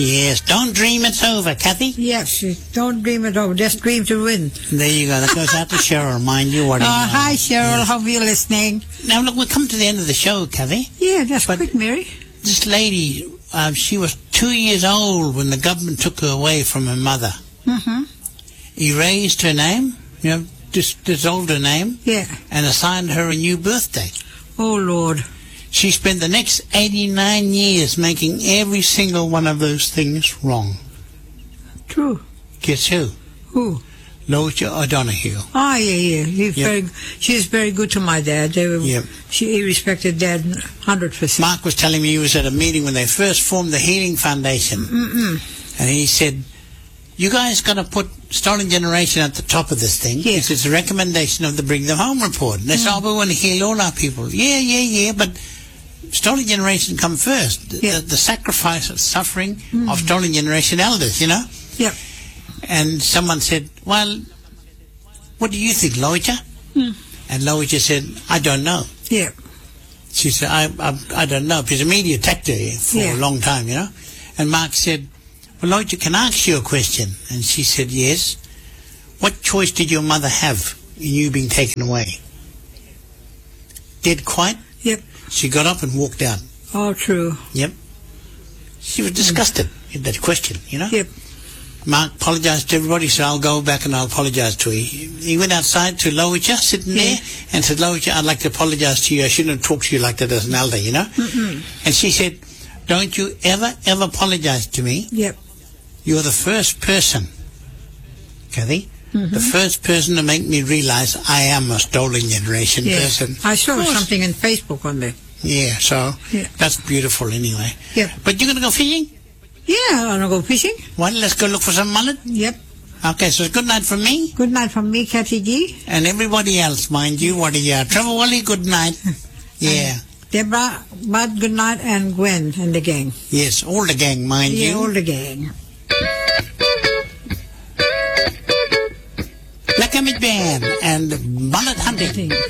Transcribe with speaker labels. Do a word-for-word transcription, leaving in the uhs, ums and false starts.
Speaker 1: Yes, don't dream it's over, Kathy.
Speaker 2: Yes, don't dream it over. Just dream to win.
Speaker 1: There you go. That goes out to Cheryl. Mind you, what?
Speaker 2: Oh,
Speaker 1: you know.
Speaker 2: hi, Cheryl.
Speaker 1: Yeah.
Speaker 2: Hope you're listening.
Speaker 1: Now, look, we've come to the end of the show, Kathy.
Speaker 2: Yeah, that's
Speaker 1: But-
Speaker 2: quick, Mary.
Speaker 1: This lady, uh, she was two years old when the government took her away from her mother.
Speaker 2: Mm-hmm.
Speaker 1: Erased her name, you know, dis- dissolved her name,
Speaker 2: Yeah.
Speaker 1: and assigned her a new birthday.
Speaker 2: Oh, Lord.
Speaker 1: She spent the next eighty-nine years making every single one of those things wrong.
Speaker 2: True.
Speaker 1: Guess who?
Speaker 2: Who?
Speaker 1: Loja O'Donoghue.
Speaker 2: Ah, yeah, yeah. He's
Speaker 1: Yep.
Speaker 2: very, she's very good to my dad. They were,
Speaker 1: Yep.
Speaker 2: she, he respected Dad one hundred percent.
Speaker 1: Mark was telling me he was at a meeting when they first formed the Healing Foundation.
Speaker 2: Mm-mm.
Speaker 1: And he said, you guys got to put Stolen Generation at the top of this thing.
Speaker 2: Yeah.
Speaker 1: Because it's a recommendation of the Bring Them Home report. And they said, oh, we want to heal all our people. Yeah, yeah, yeah, but Stolen Generation come first. The,
Speaker 2: Yeah.
Speaker 1: the, the sacrifice of suffering
Speaker 2: Mm.
Speaker 1: of Stolen Generation elders, you know?
Speaker 2: Yep.
Speaker 1: And someone said, well, what do you think, Loja?
Speaker 2: Mm.
Speaker 1: And Loja said, I don't know.
Speaker 2: Yep.
Speaker 1: She said, I, I, I don't know, because the media attacked her for
Speaker 2: Yeah.
Speaker 1: a long time, you know. And Mark said, well, Lloyd, can I ask you a question? And she said, yes. What choice did your mother have in you being taken away? Dead quiet.
Speaker 2: Yep.
Speaker 1: She got up and walked out.
Speaker 2: All true.
Speaker 1: Yep. She was disgusted at that question, you know.
Speaker 2: Yep.
Speaker 1: Mark apologized to everybody, so I'll go back and I'll apologize to her. He went outside to Loja, sitting
Speaker 2: Yeah.
Speaker 1: there, and said, Loja, I'd like to apologize to you. I shouldn't have talked to you like that as an elder, you know?
Speaker 2: Mm-mm.
Speaker 1: And she said, don't you ever, ever apologize to me.
Speaker 2: Yep.
Speaker 1: You're the first person, Kathy,
Speaker 2: Mm-hmm.
Speaker 1: the first person to make me realize I am a Stolen Generation
Speaker 2: Yes.
Speaker 1: person.
Speaker 2: I saw
Speaker 1: Of course.
Speaker 2: something in Facebook on there.
Speaker 1: Yeah, so
Speaker 2: Yeah.
Speaker 1: that's beautiful anyway.
Speaker 2: Yep.
Speaker 1: But you're going to go fishing?
Speaker 2: Yeah, I want to go fishing.
Speaker 1: Well, let's go look for some mullet.
Speaker 2: Yep.
Speaker 1: Okay, so good night from me.
Speaker 2: Good night from me, Kathy G.
Speaker 1: And everybody else, mind you, what are you? Trevor Wally, good night. Yeah.
Speaker 2: Deborah, Bud, good night, and Gwen and the gang.
Speaker 1: Yes, all the gang, mind
Speaker 2: Yeah,
Speaker 1: you.
Speaker 2: all the gang.
Speaker 1: Black Emmett Band and mullet hunting.